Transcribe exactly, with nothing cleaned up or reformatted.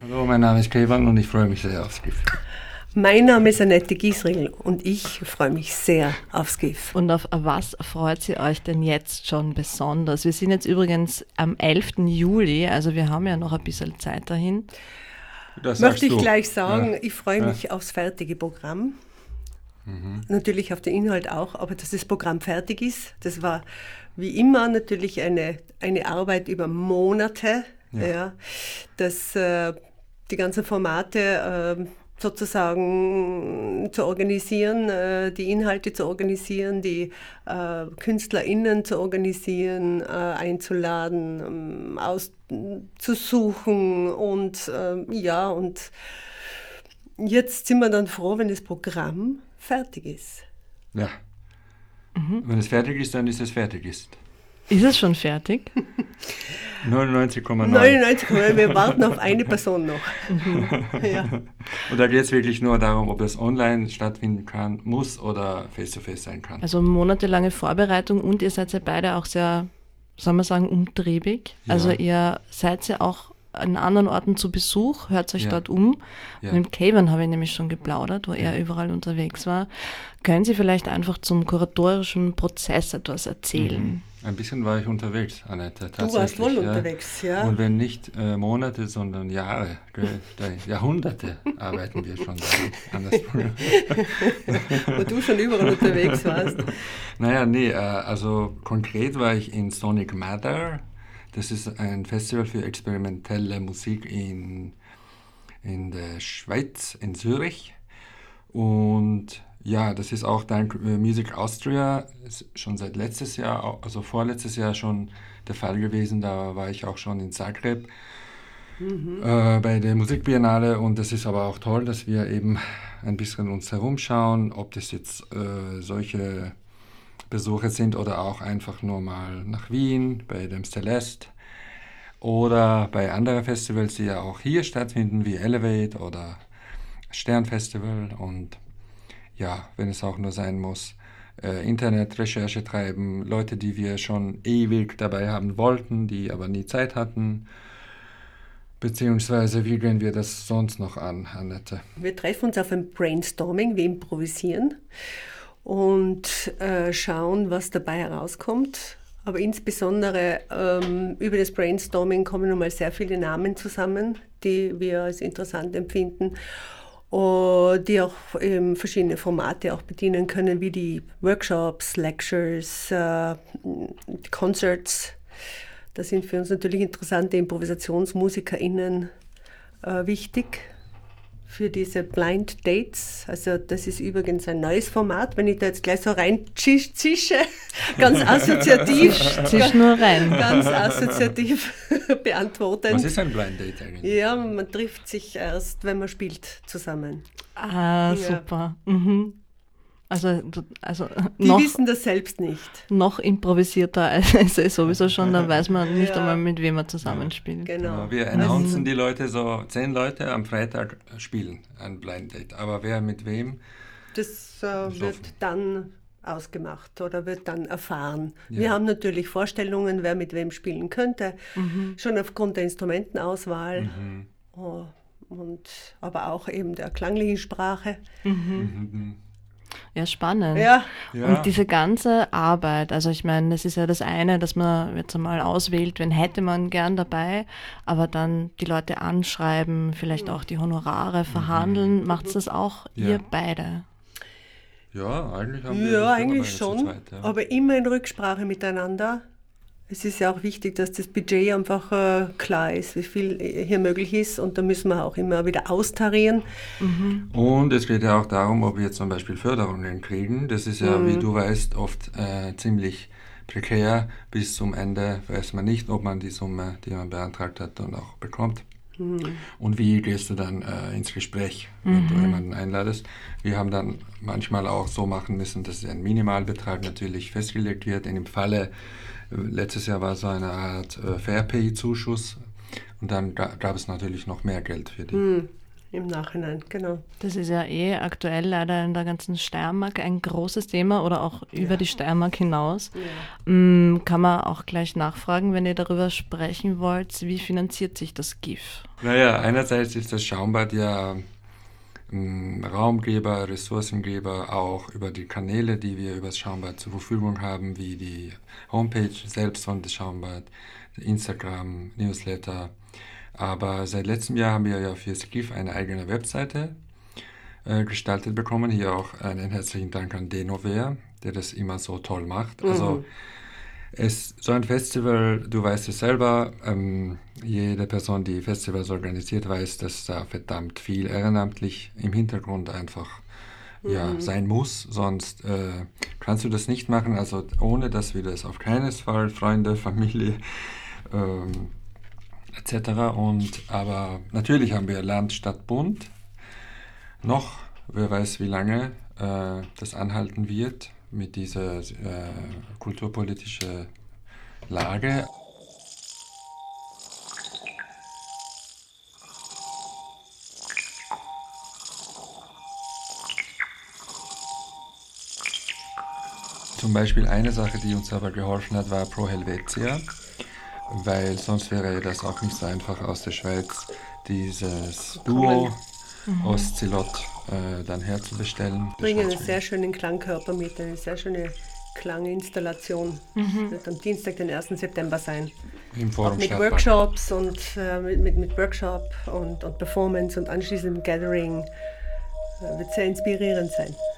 Hallo, mein Name ist Kevan und ich freue mich sehr aufs GIF. Mein Name ist Annette Giesringl und ich freue mich sehr aufs GIF. Und auf was freut ihr euch denn jetzt schon besonders? Wir sind jetzt übrigens am elften Juli, also wir haben ja noch ein bisschen Zeit dahin. Das Möchte ich du. gleich sagen, Ja. ich freue Ja. mich aufs fertige Programm. Mhm. Natürlich auf den Inhalt auch, aber dass das Programm fertig ist, das war wie immer natürlich eine, eine Arbeit über Monate, Ja. ja, dass äh, die ganzen Formate äh, sozusagen zu organisieren, äh, die Inhalte zu organisieren, die äh, KünstlerInnen zu organisieren, äh, einzuladen, ähm, auszusuchen und äh, ja, und jetzt sind wir dann froh, wenn das Programm fertig ist. Ja. Mhm. Wenn es fertig ist, dann ist es fertig ist. Ist es schon fertig? neunundneunzig Komma neun. neunundneunzig Komma neun, wir warten auf eine Person noch. Mhm. Ja. Und da geht es wirklich nur darum, ob es online stattfinden kann, muss oder face-to-face sein kann. Also monatelange Vorbereitung und ihr seid ja beide auch sehr, soll man sagen, umtriebig. Ja. Also ihr seid ja auch an anderen Orten zu Besuch, hört euch Ja. dort um. Ja. Mit Kevan habe ich nämlich schon geplaudert, wo er überall unterwegs war. Können Sie vielleicht einfach zum kuratorischen Prozess etwas erzählen? Mhm. Ein bisschen war ich unterwegs, Annette. Du warst wohl ja. unterwegs, ja. Und wenn nicht äh, Monate, sondern Jahre, gell, Jahrhunderte arbeiten wir schon an das Programm. Wo du schon überall unterwegs warst. Naja, nee, äh, also konkret war ich in Sonic Matter. Das ist ein Festival für experimentelle Musik in, in der Schweiz, in Zürich. Und ja, das ist auch dank äh, Music Austria ist schon seit letztes Jahr, also vorletztes Jahr schon der Fall gewesen. Da war ich auch schon in Zagreb mhm. äh, bei der Musikbiennale. Und das ist aber auch toll, dass wir eben ein bisschen uns herumschauen, ob das jetzt äh, solche Besuche sind oder auch einfach nur mal nach Wien bei dem Celeste oder bei anderen Festivals, die ja auch hier stattfinden, wie Elevate oder Sternfestival und ja, wenn es auch nur sein muss, äh, Internetrecherche treiben, Leute, die wir schon ewig dabei haben wollten, die aber nie Zeit hatten. Beziehungsweise, wie gehen wir das sonst noch an, Annette? Wir treffen uns auf ein Brainstorming, wir improvisieren und äh, schauen, was dabei herauskommt. Aber insbesondere ähm, über das Brainstorming kommen nun mal sehr viele Namen zusammen, die wir als interessant empfinden. Die auch ähm, verschiedene Formate auch bedienen können, wie die Workshops, Lectures, äh, Concerts. Da sind für uns natürlich interessante ImprovisationsmusikerInnen äh, wichtig für diese Blind Dates. Also das ist übrigens ein neues Format, wenn ich da jetzt gleich so rein zische, ganz assoziativ. Zisch nur rein. Ganz assoziativ beantworten. Was ist ein Blind Date eigentlich? Ja, man trifft sich erst, wenn man spielt zusammen. Ah, Ja. super. Mhm. Also, also Die noch, wissen das selbst nicht. noch improvisierter als es ist sowieso schon, da weiß man nicht Ja. einmal, mit wem man zusammenspielt. Genau. Ja, wir announcen die Leute so, zehn Leute am Freitag spielen ein Blind Date. Aber wer mit wem? Das äh, wird dann ausgemacht oder wird dann erfahren. Ja. Wir haben natürlich Vorstellungen, wer mit wem spielen könnte, Mhm. schon aufgrund der Instrumentenauswahl, Mhm. oh, und, aber auch eben der klanglichen Sprache. Mhm. Ja, spannend. Ja, Ja. Und diese ganze Arbeit, also ich meine, das ist ja das eine, dass man jetzt einmal auswählt, wen hätte man gern dabei, aber dann die Leute anschreiben, vielleicht auch die Honorare verhandeln, macht das auch Ja. ihr beide? Ja, eigentlich haben wir ja das eigentlich mittlerweile schon, zu zweit, ja. aber immer in Rücksprache miteinander. Es ist ja auch wichtig, dass das Budget einfach äh, klar ist, wie viel hier möglich ist, und da müssen wir auch immer wieder austarieren. Und es geht ja auch darum, ob wir zum Beispiel Förderungen kriegen. Das ist ja, Mhm. wie du weißt, oft äh, ziemlich prekär. Bis zum Ende weiß man nicht, ob man die Summe, die man beantragt hat, dann auch bekommt. Mhm. Und wie gehst du dann äh, ins Gespräch, wenn du jemanden einladest? Wir haben dann manchmal auch so machen müssen, dass ein Minimalbetrag natürlich festgelegt wird. In dem Falle, äh, letztes Jahr war so eine Art äh, Fairpay-Zuschuss und dann ga, gab es natürlich noch mehr Geld für die. Mhm. im Nachhinein, genau. Das ist ja eh aktuell leider in der ganzen Steiermark ein großes Thema oder auch über ja. die Steiermark hinaus. Ja. Mm, kann man auch gleich nachfragen, wenn ihr darüber sprechen wollt, wie finanziert sich das GIF? Naja, einerseits ist das Schaumbad ja ähm, Raumgeber, Ressourcengeber, auch über die Kanäle, die wir über das Schaumbad zur Verfügung haben, wie die Homepage selbst von das Schaumbad, Instagram, Newsletter. Aber seit letztem Jahr haben wir ja für das GIF eine eigene Webseite äh, gestaltet bekommen. Hier auch einen herzlichen Dank an Denover, der das immer so toll macht. Mhm. Also es, so ein Festival, du weißt es selber, ähm, jede Person, die Festivals organisiert, weiß, dass da verdammt viel ehrenamtlich im Hintergrund einfach mhm. ja, sein muss. Sonst äh, kannst du das nicht machen. Also ohne das würde es auf keinen Fall, Freunde, Familie, ähm, et cetera. Und aber natürlich haben wir Land, Stadt, Bund. Noch, wer weiß wie lange äh, das anhalten wird mit dieser äh, kulturpolitischen Lage. Zum Beispiel eine Sache, die uns aber geholfen hat, war Pro Helvetia. Weil sonst wäre das auch nicht so einfach aus der Schweiz, dieses Duo mhm. Oszillot äh, dann herzubestellen. Bringen einen sehr schönen Klangkörper mit, eine sehr schöne Klanginstallation. Mhm. Wird am Dienstag, den ersten September sein. Im Forum auch mit Stadtpark. Workshops und äh, mit, mit, mit Workshop und, und Performance und anschließend Gathering. Äh, wird sehr inspirierend sein.